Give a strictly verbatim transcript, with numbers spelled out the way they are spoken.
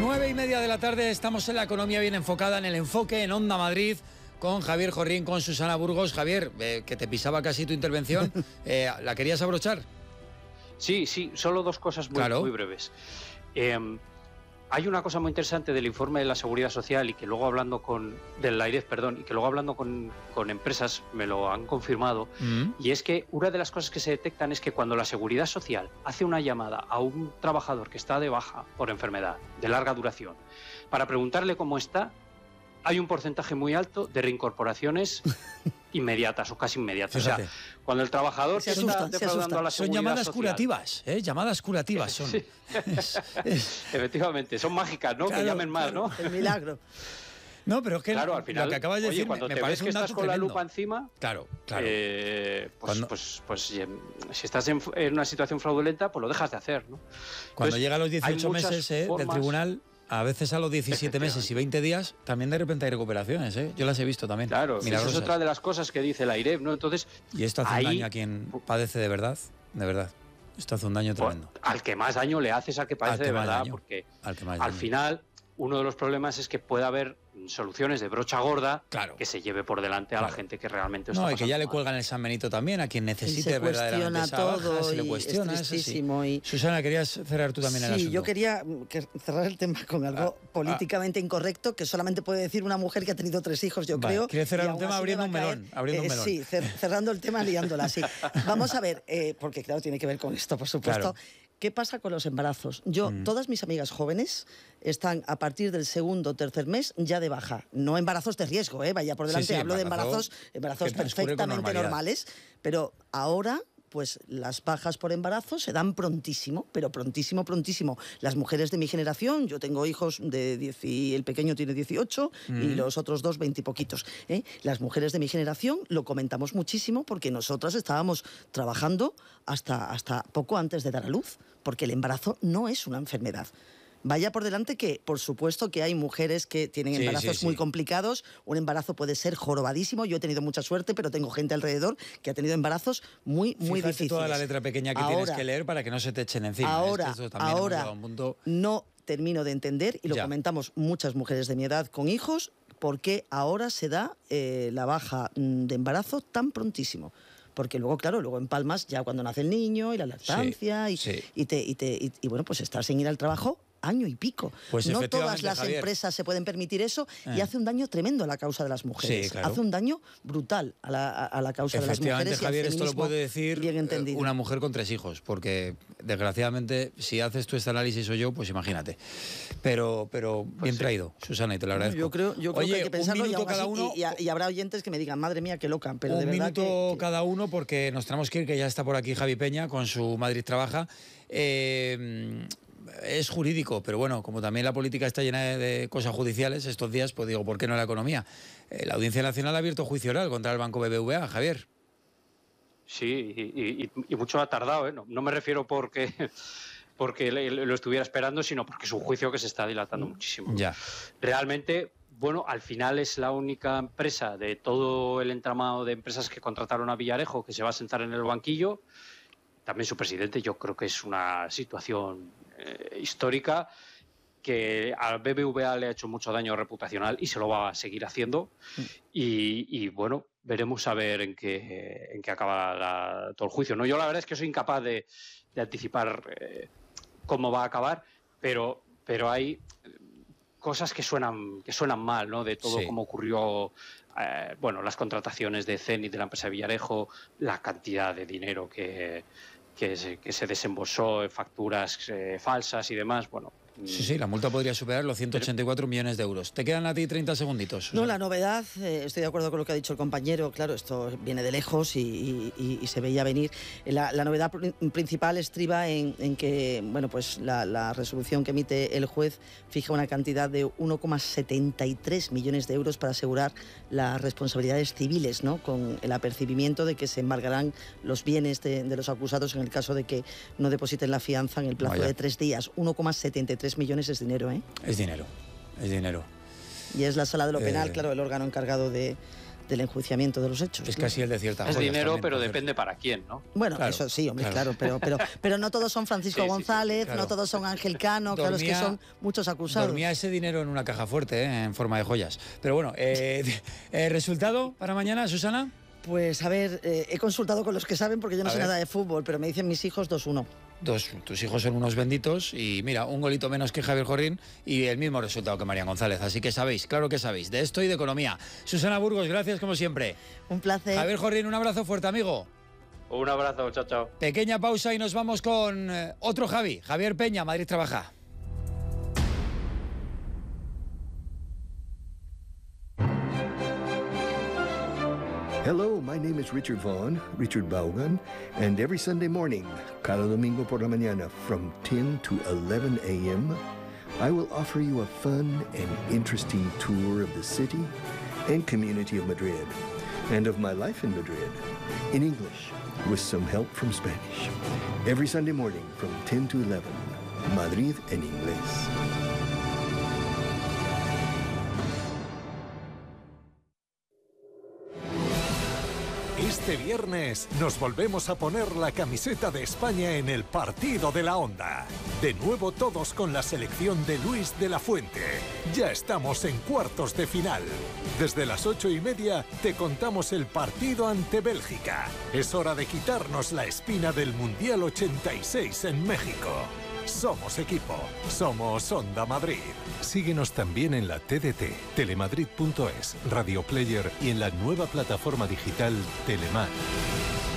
Nueve y media de la tarde, estamos en La Economía Bien Enfocada, en el enfoque en Onda Madrid, con Javier Jorrín, con Susana Burgos. Javier, eh, que te pisaba casi tu intervención, eh, ¿la querías abrochar? Sí, sí, solo dos cosas muy, claro. muy breves. Eh, hay una cosa muy interesante del informe de la Seguridad Social y que luego hablando con, del AIREF, perdón, y que luego hablando con, con empresas me lo han confirmado, mm. y es que una de las cosas que se detectan es que cuando la Seguridad Social hace una llamada a un trabajador que está de baja por enfermedad de larga duración para preguntarle cómo está, hay un porcentaje muy alto de reincorporaciones inmediatas o casi inmediatas. Fíjate. O sea, cuando el trabajador se asusta, está defraudando a la Seguridad Son llamadas Social, curativas, ¿eh? Llamadas curativas son. Sí. es, es... Efectivamente, son mágicas, ¿no? Claro, que llamen más, claro. ¿no? El milagro. No, pero es que claro, al final, lo que acabas de oye, decir cuando me te parece ves que un dato estás con tremendo. la lupa encima, claro, claro. Eh, pues, cuando... pues, pues, pues si estás en, en una situación fraudulenta, pues lo dejas de hacer, ¿no? Cuando Entonces, llega a los dieciocho meses eh, formas... del tribunal, a veces a los diecisiete meses y veinte días, también de repente hay recuperaciones, ¿eh? Yo las he visto también. Claro, esa es otra de las cosas que dice el AIREF, ¿no? Entonces, y esto hace ahí... un daño a quien padece de verdad, de verdad. Esto hace un daño tremendo. Pues, al que más daño le haces al que padece al que de verdad, daño, porque al, que más al final uno de los problemas es que puede haber soluciones de brocha gorda claro. que se lleve por delante a claro. la gente que realmente está No, y que ya le mal. cuelgan el San Benito también a quien necesite se verdaderamente esa todo baja, se le cuestiona. Es tristísimo y... Susana, querías cerrar tú también sí, el asunto. Sí, yo quería cerrar el tema con algo ah, políticamente ah, incorrecto que solamente puede decir una mujer que ha tenido tres hijos, yo vale, creo. Quiere cerrar un tema abriendo un melón. Abriendo eh, un melón. Sí, cerrando el tema, liándola así. Vamos a ver, eh, porque claro, tiene que ver con esto, por supuesto. Claro. ¿Qué pasa con los embarazos? Yo, mm. todas mis amigas jóvenes están a partir del segundo o tercer mes ya de baja. No embarazos de riesgo, ¿eh? Vaya por delante, sí, sí, hablo embarazo, de embarazos, embarazos perfectamente normales, pero ahora... pues las bajas por embarazo se dan prontísimo, pero prontísimo, prontísimo. Las mujeres de mi generación, yo tengo hijos de diez y el pequeño tiene dieciocho mm. y los otros dos veinte y poquitos. ¿eh? Las mujeres de mi generación lo comentamos muchísimo porque nosotras estábamos trabajando hasta, hasta poco antes de dar a luz, porque el embarazo no es una enfermedad. Vaya por delante que, por supuesto, que hay mujeres que tienen sí, embarazos sí, sí. muy complicados. Un embarazo puede ser jorobadísimo. Yo he tenido mucha suerte, pero tengo gente alrededor que ha tenido embarazos muy, muy Fíjate difíciles. toda la letra pequeña que ahora, tienes que leer para que no se te echen encima. Ahora, es que ahora un punto... no termino de entender, y lo ya. comentamos muchas mujeres de mi edad con hijos, por qué ahora se da eh, la baja de embarazo tan prontísimo. Porque luego, claro, luego empalmas ya cuando nace el niño y la lactancia sí, y, sí. y, te, y, te, y, y bueno, pues estás sin ir al trabajo año y pico. Pues no todas las Javier. empresas se pueden permitir eso eh. y hace un daño tremendo a la causa de las mujeres. Sí, claro. Hace un daño brutal a la, a la causa de las mujeres. Javier, y al esto lo puede decir bien entendido. una mujer con tres hijos, porque desgraciadamente si haces tú este análisis o yo, pues imagínate. Pero, pero pues bien sí. traído, Susana, y te lo agradezco. Yo creo, yo creo Oye, que hay que pensarlo un minuto y, cada así, uno, y, y, y habrá oyentes que me digan, madre mía, qué loca. Pero un de verdad minuto que, que... cada uno, porque nos tenemos que ir, que ya está por aquí Javi Peña con su Madrid Trabaja. Eh, es jurídico, pero bueno, como también la política está llena de, de cosas judiciales estos días, pues digo, ¿por qué no la economía? Eh, la Audiencia Nacional ha abierto juicio oral contra el Banco B B V A, Javier. Sí, y, y, y mucho ha tardado, ¿eh? No, no me refiero porque, porque lo estuviera esperando, sino porque es un juicio que se está dilatando muchísimo. Ya. Realmente, bueno, al final es la única empresa de todo el entramado de empresas que contrataron a Villarejo que se va a sentar en el banquillo. También su presidente, yo creo que es una situación eh, histórica que al B B V A le ha hecho mucho daño reputacional y se lo va a seguir haciendo. Mm. Y, y bueno, veremos a ver en qué, en qué acaba la, todo el juicio. ¿no? Yo la verdad es que soy incapaz de, de anticipar eh, cómo va a acabar, pero, pero hay cosas que suenan, que suenan mal, ¿no? De todo sí. cómo ocurrió, eh, bueno, las contrataciones de Zenit, de la empresa Villarejo, la cantidad de dinero que... Que se, que se desembolsó en facturas eh, falsas y demás, bueno... Sí, sí, la multa podría superar los ciento ochenta y cuatro millones de euros. ¿Te quedan a ti treinta segunditos? Susana? No, la novedad, eh, estoy de acuerdo con lo que ha dicho el compañero, claro, esto viene de lejos y, y, y se veía venir. La, la novedad pr- principal estriba en, en que, bueno, pues la, la resolución que emite el juez fija una cantidad de uno coma setenta y tres millones de euros para asegurar las responsabilidades civiles, ¿no? Con el apercibimiento de que se embargarán los bienes de, de los acusados en el caso de que no depositen la fianza en el plazo Vaya. de tres días. uno coma setenta y tres millones es dinero, ¿eh? Es dinero, es dinero. Y es la Sala de lo Penal, eh... claro, el órgano encargado de, del enjuiciamiento de los hechos. Es casi el de cierta Es joyas dinero, también, pero por depende para quién, ¿no? Bueno, Claro, eso sí, hombre, claro. claro, pero, pero, pero no todos son Francisco Sí, sí, sí, González, claro. no todos son Ángel Cano, claro, es que Dormía- son muchos acusados. Dormía ese dinero en una caja fuerte, ¿eh? En forma de joyas. Pero bueno, eh, eh, ¿resultado para mañana, Susana? Pues a ver, eh, he consultado con los que saben porque yo no A sé ver. nada de fútbol, pero me dicen mis hijos dos uno. Dos, tus hijos son unos benditos y mira, un golito menos que Javier Jorrín y el mismo resultado que María González. Así que sabéis, claro que sabéis, de esto y de economía. Susana Burgos, gracias como siempre. Un placer. Javier Jorrín, un abrazo fuerte, amigo. Un abrazo, chao, chao. Pequeña pausa y nos vamos con eh, otro Javi, Javier Peña, Madrid Trabaja. Hello, my name is Richard Vaughn, Richard Vaughan, and every Sunday morning, cada domingo por la mañana, from ten to eleven a m, I will offer you a fun and interesting tour of the city and community of Madrid, and of my life in Madrid, in English, with some help from Spanish. Every Sunday morning, from ten to eleven, Madrid en inglés. Este viernes nos volvemos a poner la camiseta de España en el partido de la Onda. De nuevo todos con la selección de Luis de la Fuente. Ya estamos en cuartos de final. Desde las ocho y media te contamos el partido ante Bélgica. Es hora de quitarnos la espina del Mundial ochenta y seis en México. Somos equipo, somos Onda Madrid. Síguenos también en la T D T, telemadrid punto es, Radio Player y en la nueva plataforma digital Telemar.